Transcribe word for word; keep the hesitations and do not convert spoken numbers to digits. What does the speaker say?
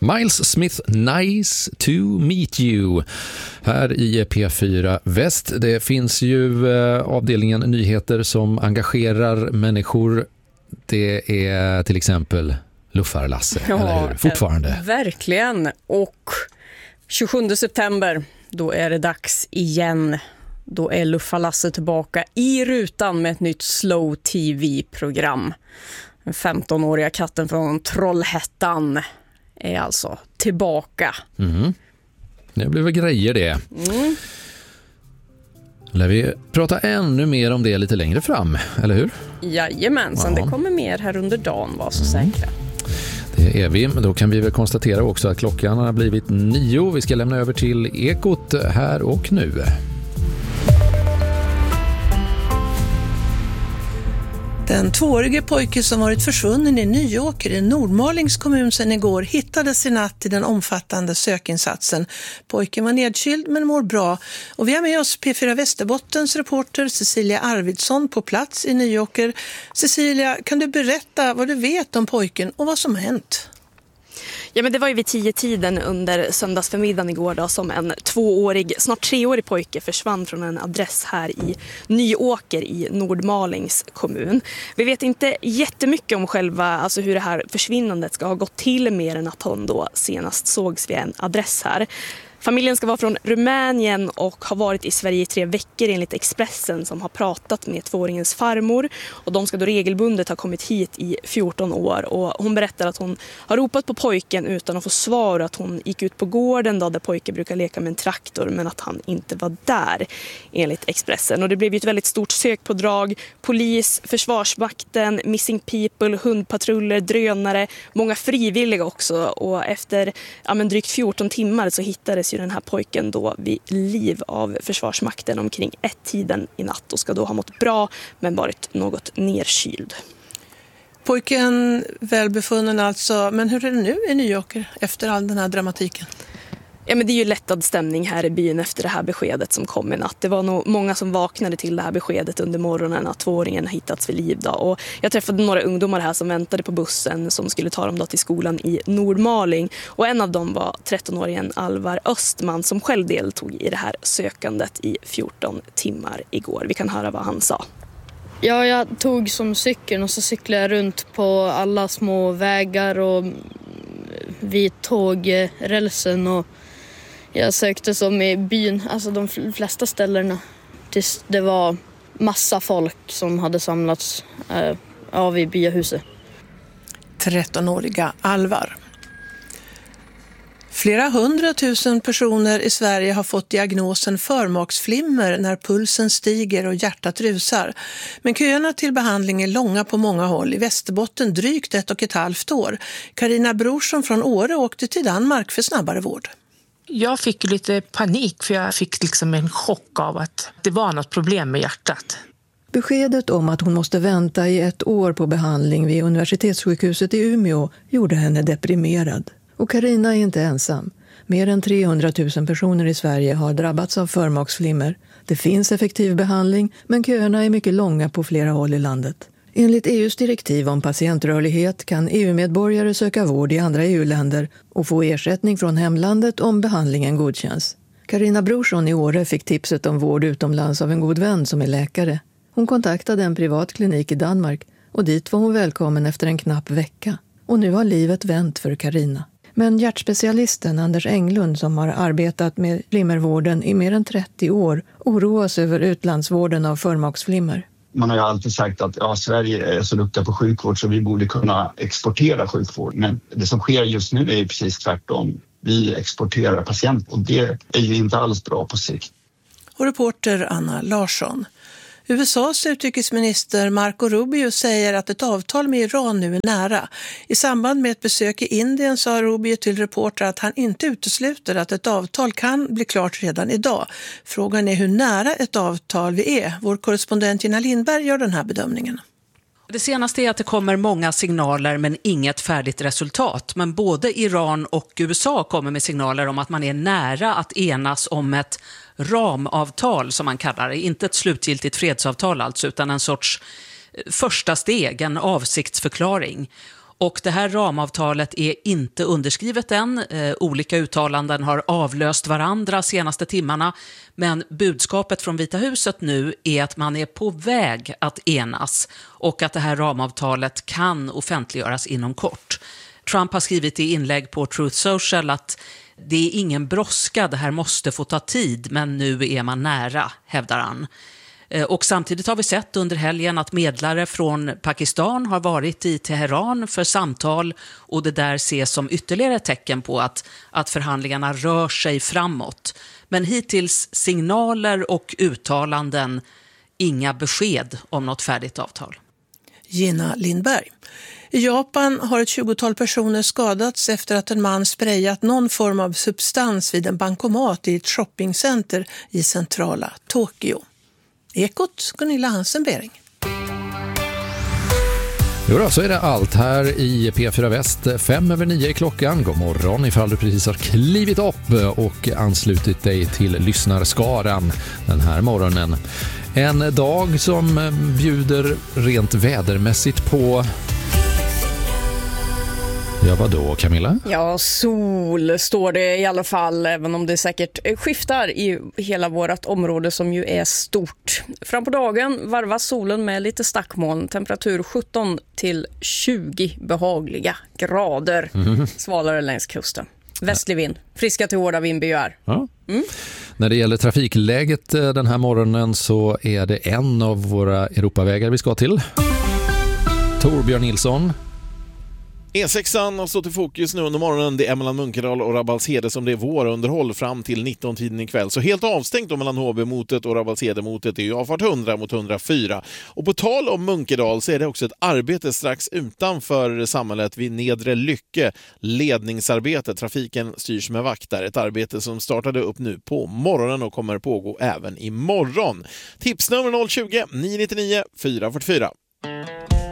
Miles Smith, Nice to meet you. Här i P fyra Väst. Det finns ju eh, avdelningen nyheter som engagerar människor. Det är till exempel Luffar-Lasse, ja, eller hur? Fortfarande. Eh, verkligen. Och tjugosjunde september, då är det dags igen. Då är Luffar-Lasse tillbaka i rutan med ett nytt slow tv program. Den femtonåriga katten från Trollhättan är alltså tillbaka. Mm. Det blir väl grejer det. Mm. Lär vi prata ännu mer om det lite längre fram, eller hur? Jajamensan, ja. Det kommer mer här under dagen, var så mm. säkra. Det är vi, men då kan vi väl konstatera också att klockan har blivit nio. Vi ska lämna över till Ekot här och nu. Den tvåårige pojke som varit försvunnen i Nyåker i Nordmalings kommun sedan igår hittades i natt i den omfattande sökinsatsen. Pojken var nedkyld men mår bra. Och vi har med oss P fyra Västerbottens reporter Cecilia Arvidsson på plats i Nyåker. Cecilia, kan du berätta vad du vet om pojken och vad som hänt? Ja, men det var ju vid tio tiden under söndagsförmiddagen igår då, som en tvåårig, snart treårig pojke försvann från en adress här i Nyåker i Nordmalings kommun. Vi vet inte jättemycket om själva, alltså hur det här försvinnandet ska ha gått till, mer än att hon då senast sågs vid en adress här. Familjen ska vara från Rumänien och har varit i Sverige i tre veckor enligt Expressen, som har pratat med tvååringens farmor. Och de ska då regelbundet ha kommit hit i fjorton år. Och hon berättar att hon har ropat på pojken utan att få svar. Att hon gick ut på gården då, där pojken brukar leka med en traktor, men att han inte var där enligt Expressen. Och det blev ju ett väldigt stort sökpådrag. Polis, Försvarsmakten, Missing People, hundpatruller, drönare, många frivilliga också. Och efter ja, men drygt fjorton timmar så hittades den här pojken då vid liv av Försvarsmakten omkring ett tiden i natt och ska då ha mått bra men varit något nerkyld. Pojken välbefunnen alltså, men hur är det nu i Nyåker efter all den här dramatiken? Ja, men det är ju lättad stämning här i byn efter det här beskedet som kom i natt. Det var nog många som vaknade till det här beskedet under morgonen att tvååringen hittats vid liv då. Och jag träffade några ungdomar här som väntade på bussen som skulle ta dem då till skolan i Nordmaling. Och en av dem var trettonåringen Alvar Östman som själv deltog i det här sökandet i fjorton timmar igår. Vi kan höra vad han sa. Ja, jag tog som cykeln och så cyklade jag runt på alla små vägar och vid tågrälsen och jag sökte som i byn, alltså de flesta ställena. Tills det var massa folk som hade samlats äh, av i byahuset. trettonåriga Alvar. Flera hundratusen personer i Sverige har fått diagnosen förmaksflimmer när pulsen stiger och hjärtat rusar. Men köerna till behandling är långa på många håll. I Västerbotten drygt ett och ett halvt år. Carina Brorsson från Åre åkte till Danmark för snabbare vård. Jag fick lite panik för jag fick liksom en chock av att det var något problem med hjärtat. Beskedet om att hon måste vänta i ett år på behandling vid universitetssjukhuset i Umeå gjorde henne deprimerad. Och Carina är inte ensam. Mer än trehundratusen personer i Sverige har drabbats av förmaksflimmer. Det finns effektiv behandling, men köerna är mycket långa på flera håll i landet. Enligt E U:s direktiv om patientrörlighet kan E U-medborgare söka vård i andra E U-länder och få ersättning från hemlandet om behandlingen godkänns. Carina Brorsson i Åre fick tipset om vård utomlands av en god vän som är läkare. Hon kontaktade en privat klinik i Danmark och dit var hon välkommen efter en knapp vecka. Och nu har livet vänt för Carina. Men hjärtspecialisten Anders Englund som har arbetat med flimmervården i mer än trettio år oroas över utlandsvården av förmaksflimmer. Man har ju alltid sagt att ja, Sverige är så duktiga på sjukvård så vi borde kunna exportera sjukvård. Men det som sker just nu är ju precis tvärtom. Vi exporterar patienter och det är ju inte alls bra på sikt. Och reporter Anna Larsson. U S A:s utrikesminister Marco Rubio säger att ett avtal med Iran nu är nära. I samband med ett besök i Indien sa Rubio till reporter att han inte utesluter att ett avtal kan bli klart redan idag. Frågan är hur nära ett avtal vi är. Vår korrespondent Gina Lindberg gör den här bedömningen. Det senaste är att det kommer många signaler men inget färdigt resultat. Men både Iran och U S A kommer med signaler om att man är nära att enas om ett ramavtal som man kallar det. Inte ett slutgiltigt fredsavtal alltså utan en sorts första steg, en avsiktsförklaring. Och det här ramavtalet är inte underskrivet än. Eh, olika uttalanden har avlöst varandra senaste timmarna. Men budskapet från Vita huset nu är att man är på väg att enas och att det här ramavtalet kan offentliggöras inom kort. Trump har skrivit i inlägg på Truth Social att det är ingen brådska, det här måste få ta tid, men nu är man nära, hävdar han. Och samtidigt har vi sett under helgen att medlare från Pakistan har varit i Teheran för samtal, och det där ses som ytterligare tecken på att, att förhandlingarna rör sig framåt. Men hittills signaler och uttalanden, inga besked om något färdigt avtal. Gina Lindberg. I Japan har ett tjugotal personer skadats efter att en man sprayat någon form av substans vid en bankomat i ett shoppingcenter i centrala Tokyo. Ekot, Gunilla Hansen-Bering. Jo då, så är det allt här i P fyra Väst. Fem över nio klockan. God morgon ifall du precis har klivit upp och anslutit dig till lyssnarskaran den här morgonen. En dag som bjuder rent vädermässigt på... Ja, vad då, Camilla? Ja, sol står det i alla fall, även om det säkert skiftar i hela vårt område som ju är stort. Fram på dagen varvas solen med lite stackmoln, temperatur sjutton till tjugo behagliga grader, mm. svalare längs kusten. Västlig vind, friska till hårda vindbyar. Ja. Mm. När det gäller trafikläget den här morgonen så är det en av våra Europavägar vi ska till. Torbjörn Nilsson. E sexan har stått i fokus nu under morgonen. Det är mellan Munkedal och Rabbalshede som det är vårunderhåll fram till nitton-tiden ikväll. Så helt avstängt då mellan H B-motet och Rabbalshede-motet är ju avfart hundra mot hundrafyra. Och på tal om Munkedal så är det också ett arbete strax utanför samhället vid Nedre Lycke. Ledningsarbete, trafiken styrs med vakter. Ett arbete som startade upp nu på morgonen och kommer pågå även imorgon. Tipsnummer noll tjugo, nio nio nio, fyra fyra fyra.